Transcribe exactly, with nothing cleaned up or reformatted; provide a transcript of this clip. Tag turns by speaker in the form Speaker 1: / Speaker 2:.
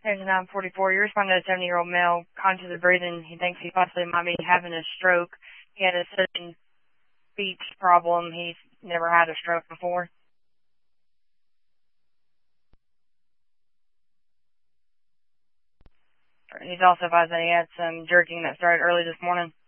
Speaker 1: There's a nine forty-four. You responded to a seventy-year-old male, conscious of breathing. He thinks he possibly might be having a stroke. He had a sudden speech problem. He's never had a stroke before. He's also advised that he had some jerking that started early this morning.